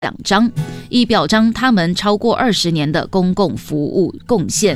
2张，以表彰他们超过20年的公共服务贡献。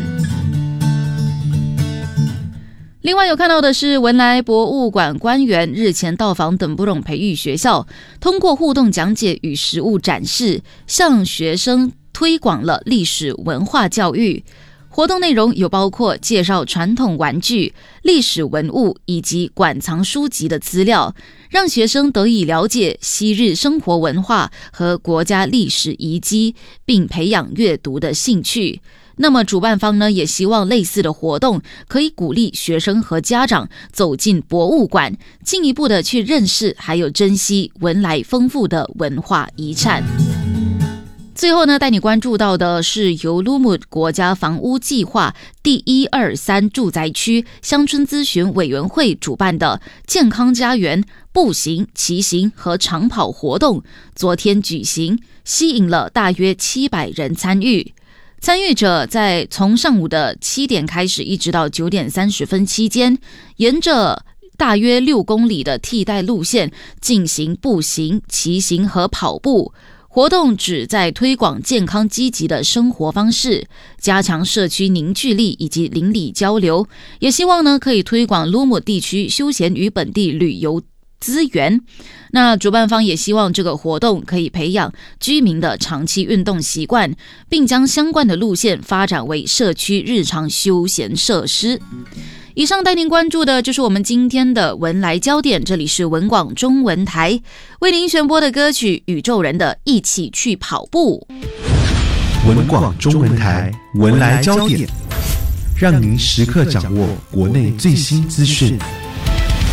另外有看到的是，文莱博物馆官员日前到访等不同培育学校，通过互动讲解与实物展示，向学生推广了历史文化教育。活动内容有包括介绍传统玩具、历史文物以及馆藏书籍的资料，让学生得以了解昔日生活文化和国家历史遗迹，并培养阅读的兴趣。那么主办方呢，也希望类似的活动可以鼓励学生和家长走进博物馆，进一步的去认识还有珍惜文莱丰富的文化遗产。最后呢，带你关注到的是由 LUMUT 国家房屋计划第123住宅区乡村咨询委员会主办的健康家园步行、骑行和长跑活动，昨天举行，吸引了大约700人参与。参与者在从上午的7点开始，一直到9点30分期间，沿着大约6公里的替代路线进行步行、骑行和跑步。活动旨在推广健康积极的生活方式，加强社区凝聚力以及邻里交流，也希望呢可以推广 LUMUT 地区休闲与本地旅游资源。那主办方也希望这个活动可以培养居民的长期运动习惯，并将相关的路线发展为社区日常休闲设施。以上带您关注的就是我们今天的文莱焦点，这里是文广中文台，为您选播的歌曲宇宙人的一起去跑步。 文广中文台文莱焦点，让您时刻掌握国内最新资讯。